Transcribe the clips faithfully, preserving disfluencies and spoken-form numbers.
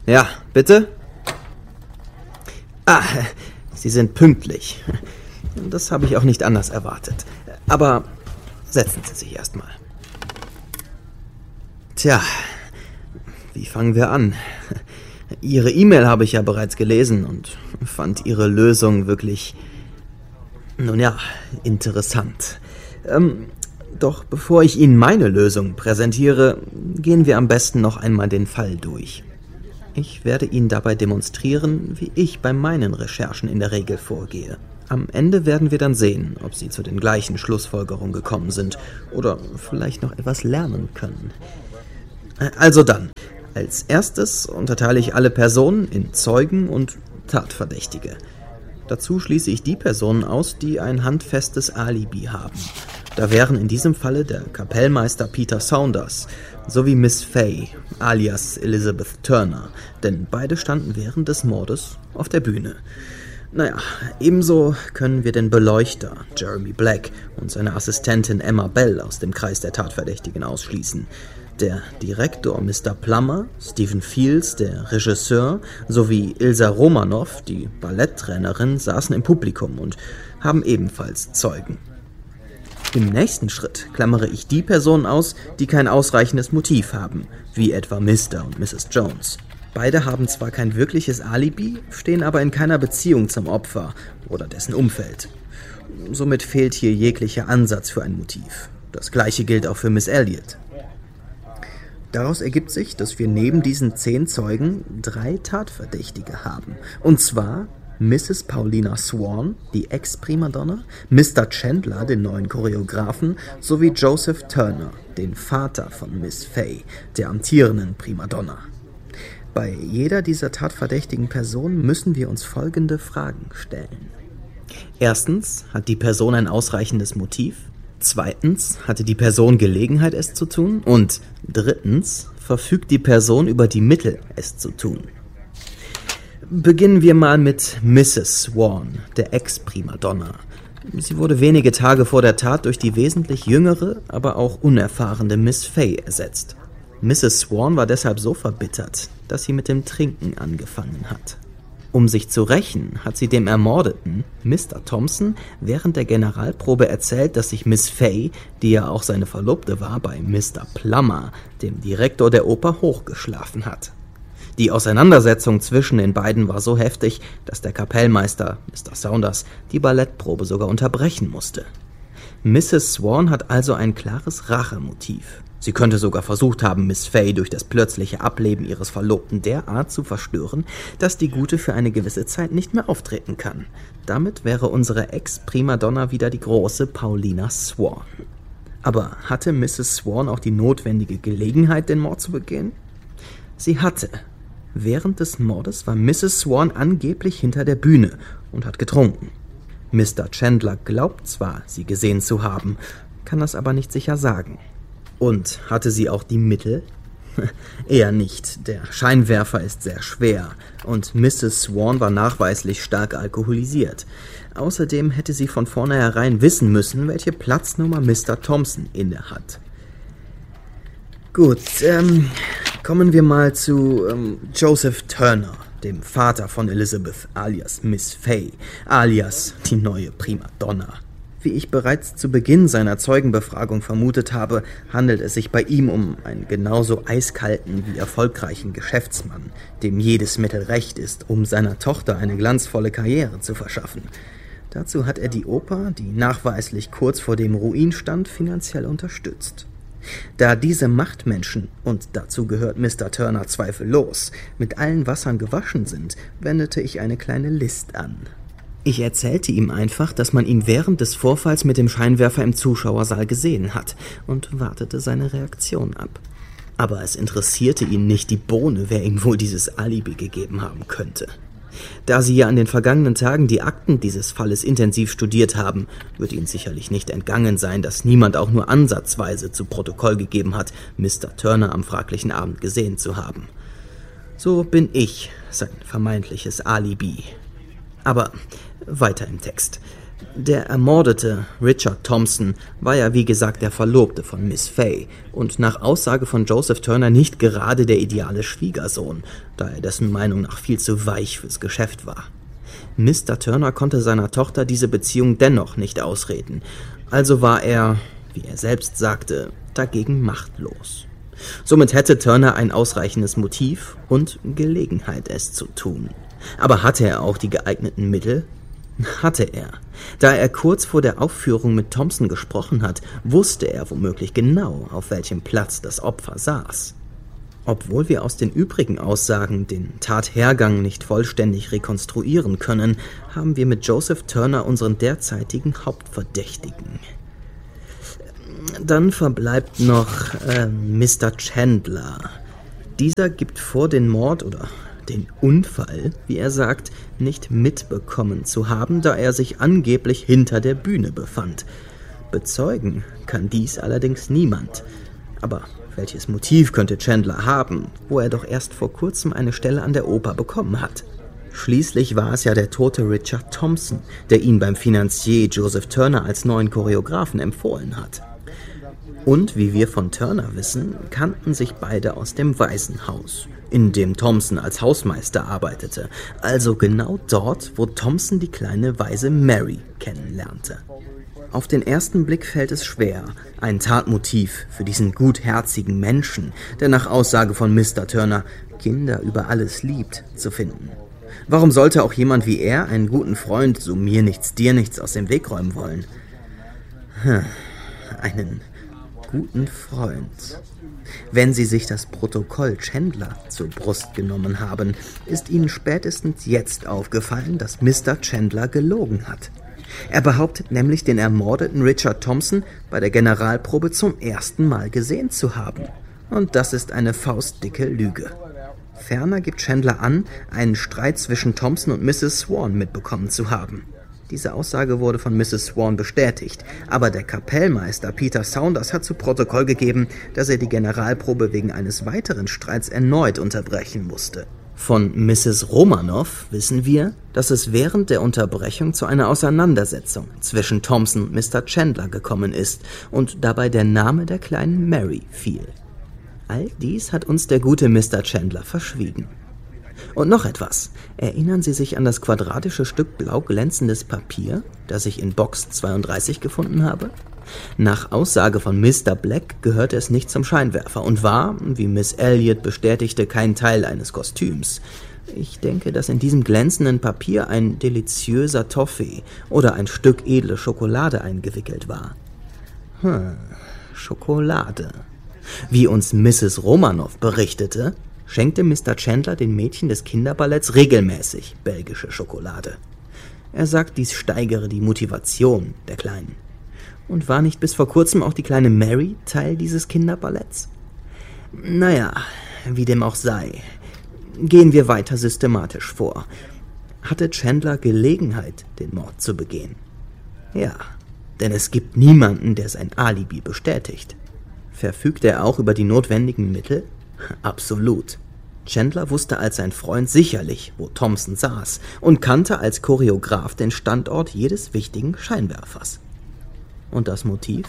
Ja, bitte? Ah, Sie sind pünktlich. Das habe ich auch nicht anders erwartet. Aber setzen Sie sich erst mal. Tja, wie fangen wir an? Ihre E-Mail habe ich ja bereits gelesen und fand Ihre Lösung wirklich, nun ja, interessant. Ähm, doch bevor ich Ihnen meine Lösung präsentiere, gehen wir am besten noch einmal den Fall durch. Ich werde Ihnen dabei demonstrieren, wie ich bei meinen Recherchen in der Regel vorgehe. Am Ende werden wir dann sehen, ob Sie zu den gleichen Schlussfolgerungen gekommen sind oder vielleicht noch etwas lernen können. Also dann, als erstes unterteile ich alle Personen in Zeugen und Tatverdächtige. Dazu schließe ich die Personen aus, die ein handfestes Alibi haben. Da wären in diesem Falle der Kapellmeister Peter Saunders sowie Miss Fay, alias Elizabeth Turner, denn beide standen während des Mordes auf der Bühne. Naja, ebenso können wir den Beleuchter Jeremy Black und seine Assistentin Emma Bell aus dem Kreis der Tatverdächtigen ausschließen. Der Direktor Mister Plummer, Stephen Fields, der Regisseur, sowie Ilsa Romanoff, die Balletttrainerin, saßen im Publikum und haben ebenfalls Zeugen. Im nächsten Schritt klammere ich die Personen aus, die kein ausreichendes Motiv haben, wie etwa Mister und Misses Jones. Beide haben zwar kein wirkliches Alibi, stehen aber in keiner Beziehung zum Opfer oder dessen Umfeld. Somit fehlt hier jeglicher Ansatz für ein Motiv. Das gleiche gilt auch für Miss Elliot. Daraus ergibt sich, dass wir neben diesen zehn Zeugen drei Tatverdächtige haben. Und zwar Misses Paulina Swan, die Ex-Primadonna, Mister Chandler, den neuen Choreografen, sowie Joseph Turner, den Vater von Miss Fay, der amtierenden Primadonna. Bei jeder dieser tatverdächtigen Personen müssen wir uns folgende Fragen stellen. Erstens, hat die Person ein ausreichendes Motiv? Zweitens, hatte die Person Gelegenheit, es zu tun? Und drittens, verfügt die Person über die Mittel, es zu tun? Beginnen wir mal mit Misses Swan, der Ex-Primadonna. Sie wurde wenige Tage vor der Tat durch die wesentlich jüngere, aber auch unerfahrene Miss Fay ersetzt. Misses Swan war deshalb so verbittert, dass sie mit dem Trinken angefangen hat. Um sich zu rächen, hat sie dem Ermordeten, Mister Thompson, während der Generalprobe erzählt, dass sich Miss Fay, die ja auch seine Verlobte war, bei Mister Plummer, dem Direktor der Oper, hochgeschlafen hat. Die Auseinandersetzung zwischen den beiden war so heftig, dass der Kapellmeister, Mister Saunders, die Ballettprobe sogar unterbrechen musste. Misses Swan hat also ein klares Rachemotiv. Sie könnte sogar versucht haben, Miss Fay durch das plötzliche Ableben ihres Verlobten derart zu verstören, dass die Gute für eine gewisse Zeit nicht mehr auftreten kann. Damit wäre unsere Ex-Primadonna wieder die große Paulina Swan. Aber hatte Misses Swan auch die notwendige Gelegenheit, den Mord zu begehen? Sie hatte. Während des Mordes war Misses Swan angeblich hinter der Bühne und hat getrunken. Mister Chandler glaubt zwar, sie gesehen zu haben, kann das aber nicht sicher sagen. Und hatte sie auch die Mittel? Eher nicht. Der Scheinwerfer ist sehr schwer und Misses Swan war nachweislich stark alkoholisiert. Außerdem hätte sie von vornherein wissen müssen, welche Platznummer Mister Thompson inne hat. Gut, ähm, kommen wir mal zu ähm, Joseph Turner, dem Vater von Elizabeth alias Miss Fay, alias die neue Primadonna. Wie ich bereits zu Beginn seiner Zeugenbefragung vermutet habe, handelt es sich bei ihm um einen genauso eiskalten wie erfolgreichen Geschäftsmann, dem jedes Mittel recht ist, um seiner Tochter eine glanzvolle Karriere zu verschaffen. Dazu hat er die Oper, die nachweislich kurz vor dem Ruin stand, finanziell unterstützt. Da diese Machtmenschen, und dazu gehört Mister Turner zweifellos, mit allen Wassern gewaschen sind, wendete ich eine kleine List an. Ich erzählte ihm einfach, dass man ihn während des Vorfalls mit dem Scheinwerfer im Zuschauersaal gesehen hat und wartete seine Reaktion ab. Aber es interessierte ihn nicht die Bohne, wer ihm wohl dieses Alibi gegeben haben könnte. Da Sie ja an den vergangenen Tagen die Akten dieses Falles intensiv studiert haben, wird Ihnen sicherlich nicht entgangen sein, dass niemand auch nur ansatzweise zu Protokoll gegeben hat, Mister Turner am fraglichen Abend gesehen zu haben. So bin ich sein vermeintliches Alibi. Aber weiter im Text. Der ermordete Richard Thompson war ja wie gesagt der Verlobte von Miss Fay und nach Aussage von Joseph Turner nicht gerade der ideale Schwiegersohn, da er dessen Meinung nach viel zu weich fürs Geschäft war. Mister Turner konnte seiner Tochter diese Beziehung dennoch nicht ausreden, also war er, wie er selbst sagte, dagegen machtlos. Somit hätte Turner ein ausreichendes Motiv und Gelegenheit, es zu tun. Aber hatte er auch die geeigneten Mittel? Hatte er. Da er kurz vor der Aufführung mit Thompson gesprochen hat, wusste er womöglich genau, auf welchem Platz das Opfer saß. Obwohl wir aus den übrigen Aussagen den Tathergang nicht vollständig rekonstruieren können, haben wir mit Joseph Turner unseren derzeitigen Hauptverdächtigen. Dann verbleibt noch äh, Mister Chandler. Dieser gibt vor, den Mord oder den Unfall, wie er sagt, nicht mitbekommen zu haben, da er sich angeblich hinter der Bühne befand. Bezeugen kann dies allerdings niemand. Aber welches Motiv könnte Chandler haben, wo er doch erst vor kurzem eine Stelle an der Oper bekommen hat? Schließlich war es ja der tote Richard Thompson, der ihn beim Finanzier Joseph Turner als neuen Choreografen empfohlen hat. Und wie wir von Turner wissen, kannten sich beide aus dem Waisenhaus, in dem Thompson als Hausmeister arbeitete, also genau dort, wo Thompson die kleine Waise Mary kennenlernte. Auf den ersten Blick fällt es schwer, ein Tatmotiv für diesen gutherzigen Menschen, der nach Aussage von Mister Turner Kinder über alles liebt, zu finden. Warum sollte auch jemand wie er einen guten Freund, so mir nichts, dir nichts, aus dem Weg räumen wollen? Hm, einen guten Freund. Wenn Sie sich das Protokoll Chandler zur Brust genommen haben, ist Ihnen spätestens jetzt aufgefallen, dass Mister Chandler gelogen hat. Er behauptet nämlich, den ermordeten Richard Thompson bei der Generalprobe zum ersten Mal gesehen zu haben. Und das ist eine faustdicke Lüge. Ferner gibt Chandler an, einen Streit zwischen Thompson und Misses Swan mitbekommen zu haben. Diese Aussage wurde von Misses Swan bestätigt, aber der Kapellmeister Peter Saunders hat zu Protokoll gegeben, dass er die Generalprobe wegen eines weiteren Streits erneut unterbrechen musste. Von Misses Romanoff wissen wir, dass es während der Unterbrechung zu einer Auseinandersetzung zwischen Thompson und Mister Chandler gekommen ist und dabei der Name der kleinen Mary fiel. All dies hat uns der gute Mister Chandler verschwiegen. Und noch etwas. Erinnern Sie sich an das quadratische Stück blau glänzendes Papier, das ich in Box zweiunddreißig gefunden habe? Nach Aussage von Mister Black gehörte es nicht zum Scheinwerfer und war, wie Miss Elliot bestätigte, kein Teil eines Kostüms. Ich denke, dass in diesem glänzenden Papier ein deliziöser Toffee oder ein Stück edle Schokolade eingewickelt war. Hm, Schokolade. Wie uns Misses Romanoff berichtete, schenkte Mister Chandler den Mädchen des Kinderballetts regelmäßig belgische Schokolade. Er sagt, dies steigere die Motivation der Kleinen. Und war nicht bis vor kurzem auch die kleine Mary Teil dieses Kinderballetts? Naja, wie dem auch sei. Gehen wir weiter systematisch vor. Hatte Chandler Gelegenheit, den Mord zu begehen? Ja, denn es gibt niemanden, der sein Alibi bestätigt. Verfügt er auch über die notwendigen Mittel? Absolut. Chandler wusste als sein Freund sicherlich, wo Thompson saß und kannte als Choreograf den Standort jedes wichtigen Scheinwerfers. Und das Motiv?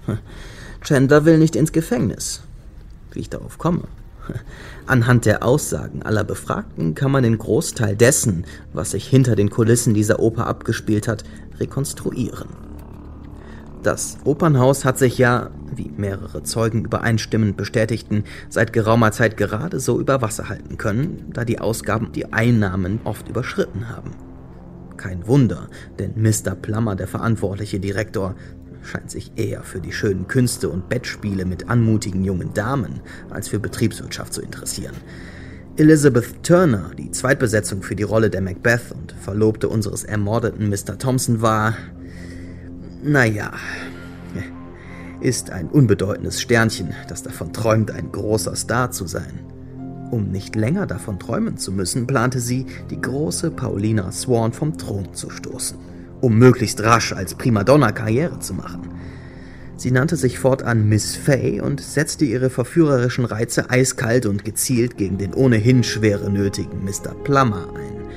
Chandler will nicht ins Gefängnis. Wie ich darauf komme? Anhand der Aussagen aller Befragten kann man den Großteil dessen, was sich hinter den Kulissen dieser Oper abgespielt hat, rekonstruieren. Das Opernhaus hat sich ja, wie mehrere Zeugen übereinstimmend bestätigten, seit geraumer Zeit gerade so über Wasser halten können, da die Ausgaben die Einnahmen oft überschritten haben. Kein Wunder, denn Mister Plummer, der verantwortliche Direktor, scheint sich eher für die schönen Künste und Bettspiele mit anmutigen jungen Damen als für Betriebswirtschaft zu interessieren. Elizabeth Turner, die Zweitbesetzung für die Rolle der Macbeth und Verlobte unseres ermordeten Mister Thompson, war, naja, ist ein unbedeutendes Sternchen, das davon träumt, ein großer Star zu sein. Um nicht länger davon träumen zu müssen, plante sie, die große Paulina Swan vom Thron zu stoßen, um möglichst rasch als Primadonna Karriere zu machen. Sie nannte sich fortan Miss Fay und setzte ihre verführerischen Reize eiskalt und gezielt gegen den ohnehin schwere nötigen Mister Plummer ein.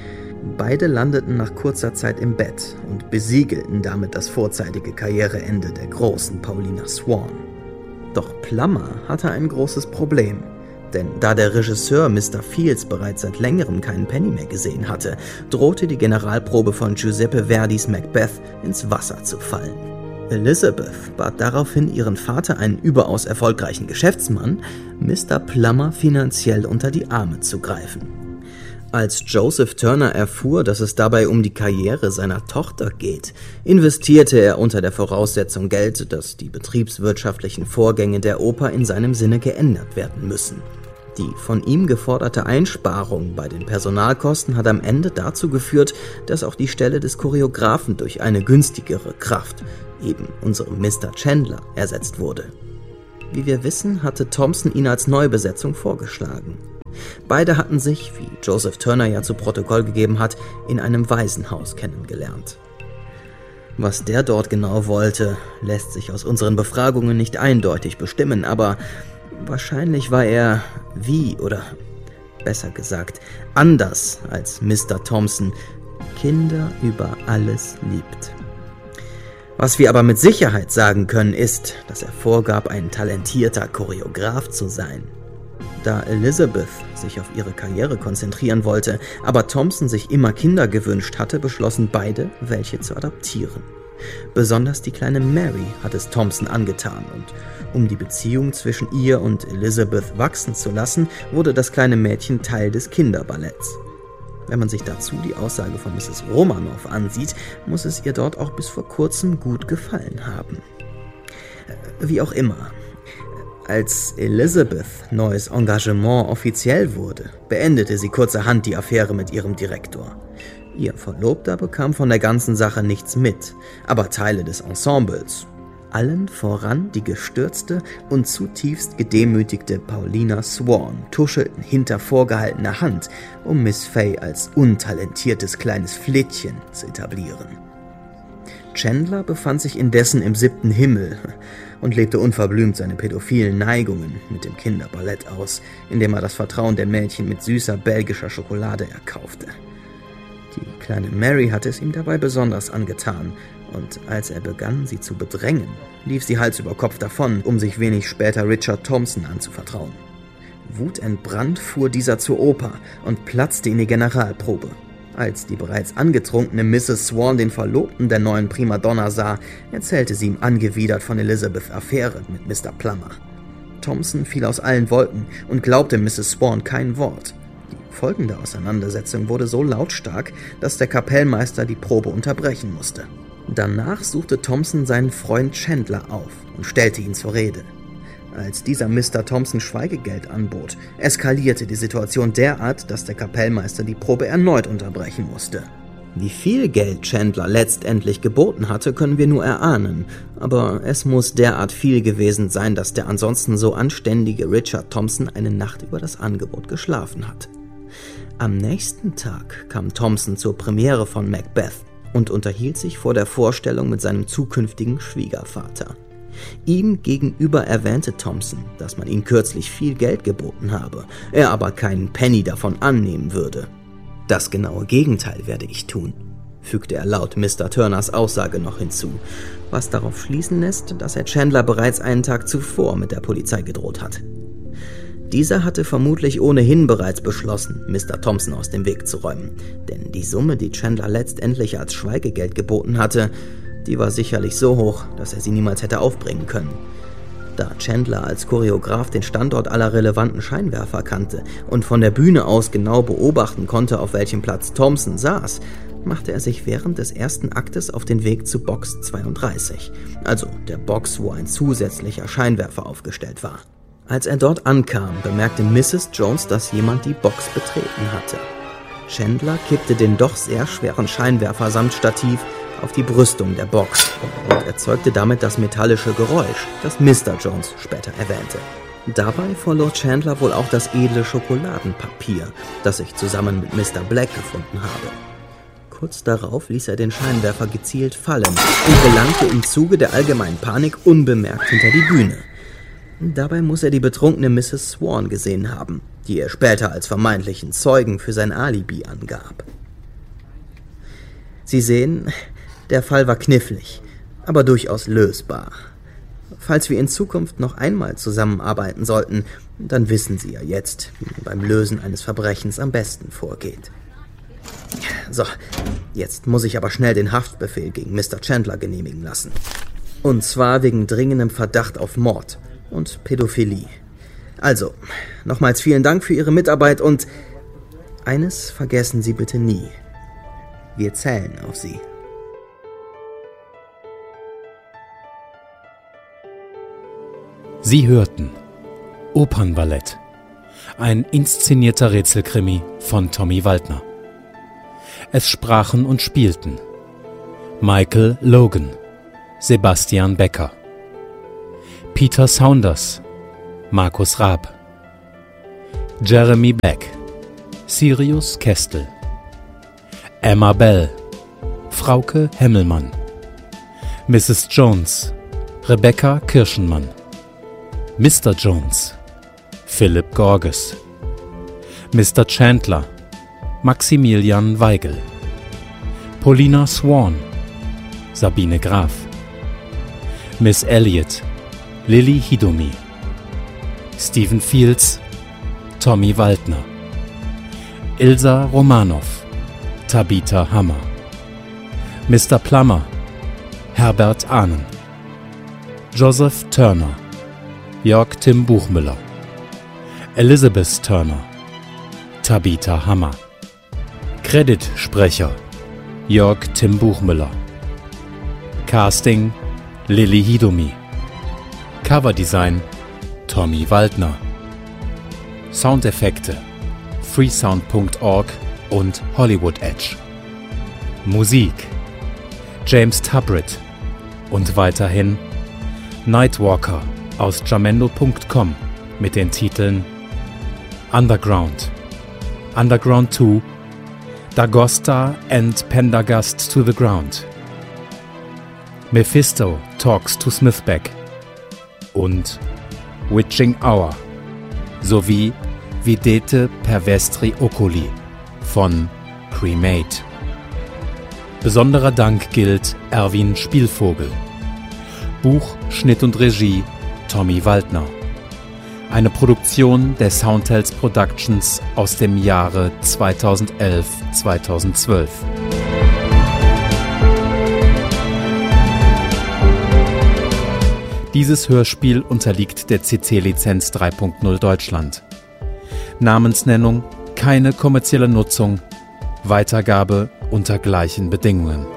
Beide landeten nach kurzer Zeit im Bett und besiegelten damit das vorzeitige Karriereende der großen Paulina Swan. Doch Plummer hatte ein großes Problem, denn da der Regisseur Mister Fields bereits seit längerem keinen Penny mehr gesehen hatte, drohte die Generalprobe von Giuseppe Verdis Macbeth ins Wasser zu fallen. Elizabeth bat daraufhin ihren Vater, einen überaus erfolgreichen Geschäftsmann, Mister Plummer finanziell unter die Arme zu greifen. Als Joseph Turner erfuhr, dass es dabei um die Karriere seiner Tochter geht, investierte er unter der Voraussetzung Geld, dass die betriebswirtschaftlichen Vorgänge der Oper in seinem Sinne geändert werden müssen. Die von ihm geforderte Einsparung bei den Personalkosten hat am Ende dazu geführt, dass auch die Stelle des Choreografen durch eine günstigere Kraft, eben unserem Mister Chandler, ersetzt wurde. Wie wir wissen, hatte Thompson ihn als Neubesetzung vorgeschlagen. Beide hatten sich, wie Joseph Turner ja zu Protokoll gegeben hat, in einem Waisenhaus kennengelernt. Was der dort genau wollte, lässt sich aus unseren Befragungen nicht eindeutig bestimmen, aber wahrscheinlich war er wie, oder besser gesagt, anders als Mister Thompson, Kinder über alles liebt. Was wir aber mit Sicherheit sagen können, ist, dass er vorgab, ein talentierter Choreograf zu sein. Da Elizabeth sich auf ihre Karriere konzentrieren wollte, aber Thompson sich immer Kinder gewünscht hatte, beschlossen beide, welche zu adoptieren. Besonders die kleine Mary hat es Thompson angetan und um die Beziehung zwischen ihr und Elizabeth wachsen zu lassen, wurde das kleine Mädchen Teil des Kinderballetts. Wenn man sich dazu die Aussage von Misses Romanoff ansieht, muss es ihr dort auch bis vor kurzem gut gefallen haben. Wie auch immer. Als Elizabeth neues Engagement offiziell wurde, beendete sie kurzerhand die Affäre mit ihrem Direktor. Ihr Verlobter bekam von der ganzen Sache nichts mit, aber Teile des Ensembles, allen voran die gestürzte und zutiefst gedemütigte Paulina Swan, tuschelten hinter vorgehaltener Hand, um Miss Fay als untalentiertes kleines Flittchen zu etablieren. Chandler befand sich indessen im siebten Himmel und lebte unverblümt seine pädophilen Neigungen mit dem Kinderballett aus, indem er das Vertrauen der Mädchen mit süßer belgischer Schokolade erkaufte. Die kleine Mary hatte es ihm dabei besonders angetan, und als er begann, sie zu bedrängen, lief sie Hals über Kopf davon, um sich wenig später Richard Thompson anzuvertrauen. Wutentbrannt fuhr dieser zur Oper und platzte in die Generalprobe. Als die bereits angetrunkene Misses Swan den Verlobten der neuen Primadonna sah, erzählte sie ihm angewidert von Elizabeths Affäre mit Mister Plummer. Thompson fiel aus allen Wolken und glaubte Misses Swan kein Wort. Die folgende Auseinandersetzung wurde so lautstark, dass der Kapellmeister die Probe unterbrechen musste. Danach suchte Thompson seinen Freund Chandler auf und stellte ihn zur Rede. Als dieser Mister Thompson Schweigegeld anbot, eskalierte die Situation derart, dass der Kapellmeister die Probe erneut unterbrechen musste. Wie viel Geld Chandler letztendlich geboten hatte, können wir nur erahnen, aber es muss derart viel gewesen sein, dass der ansonsten so anständige Richard Thompson eine Nacht über das Angebot geschlafen hat. Am nächsten Tag kam Thompson zur Premiere von Macbeth und unterhielt sich vor der Vorstellung mit seinem zukünftigen Schwiegervater. Ihm gegenüber erwähnte Thompson, dass man ihm kürzlich viel Geld geboten habe, er aber keinen Penny davon annehmen würde. Das genaue Gegenteil werde ich tun, fügte er laut Mister Turners Aussage noch hinzu, was darauf schließen lässt, dass er Chandler bereits einen Tag zuvor mit der Polizei gedroht hat. Dieser hatte vermutlich ohnehin bereits beschlossen, Mister Thompson aus dem Weg zu räumen, denn die Summe, die Chandler letztendlich als Schweigegeld geboten hatte, die war sicherlich so hoch, dass er sie niemals hätte aufbringen können. Da Chandler als Choreograf den Standort aller relevanten Scheinwerfer kannte und von der Bühne aus genau beobachten konnte, auf welchem Platz Thompson saß, machte er sich während des ersten Aktes auf den Weg zu Box zweiunddreißig, also der Box, wo ein zusätzlicher Scheinwerfer aufgestellt war. Als er dort ankam, bemerkte Misses Jones, dass jemand die Box betreten hatte. Chandler kippte den doch sehr schweren Scheinwerfer samt Stativ auf die Brüstung der Box und erzeugte damit das metallische Geräusch, das Mister Jones später erwähnte. Dabei verlor Chandler wohl auch das edle Schokoladenpapier, das ich zusammen mit Mister Black gefunden habe. Kurz darauf ließ er den Scheinwerfer gezielt fallen und gelangte im Zuge der allgemeinen Panik unbemerkt hinter die Bühne. Dabei muss er die betrunkene Misses Swan gesehen haben, die er später als vermeintlichen Zeugen für sein Alibi angab. Sie sehen, der Fall war knifflig, aber durchaus lösbar. Falls wir in Zukunft noch einmal zusammenarbeiten sollten, dann wissen Sie ja jetzt, wie man beim Lösen eines Verbrechens am besten vorgeht. So, jetzt muss ich aber schnell den Haftbefehl gegen Mister Chandler genehmigen lassen. Und zwar wegen dringendem Verdacht auf Mord und Pädophilie. Also, nochmals vielen Dank für Ihre Mitarbeit und eines vergessen Sie bitte nie. Wir zählen auf Sie. Sie hörten Opernballett, ein inszenierter Rätselkrimi von Tommy Waldner. Es sprachen und spielten Michael Logan, Sebastian Becker, Peter Saunders, Markus Raab, Jeremy Beck, Sirius Kestel, Emma Bell, Frauke Hemmelmann, Misses Jones, Rebecca Kirschenmann, Mister Jones, Philipp Gorges, Mister Chandler, Maximilian Weigel, Paulina Swan, Sabine Graf, Miss Elliot, Lily Hidomi, Stephen Fields, Tommy Waldner, Ilsa Romanov, Tabitha Hammer, Mister Plummer, Herbert Ahnen, Joseph Turner, Jörg Tim Buchmüller, Elizabeth Turner, Tabitha Hammer, Creditsprecher Jörg Tim Buchmüller, Casting Lily Hidomi, Coverdesign Tommy Waldner, Soundeffekte freesound punkt org und Hollywood Edge, Musik James Tubritt und weiterhin Nightwalker aus jamendo punkt com mit den Titeln Underground, Underground two, Dagosta and Pendergast to the Ground, Mephisto Talks to Smithbeck und Witching Hour sowie Videte Pervestri Oculi von Cremate. Besonderer Dank gilt Erwin Spielvogel. Buch, Schnitt und Regie Tommy Waldner. Eine Produktion der Soundhells Productions aus dem Jahre zweitausendelf zweitausendzwölf. Dieses Hörspiel unterliegt der C C-Lizenz drei Punkt null Deutschland. Namensnennung, keine kommerzielle Nutzung, Weitergabe unter gleichen Bedingungen.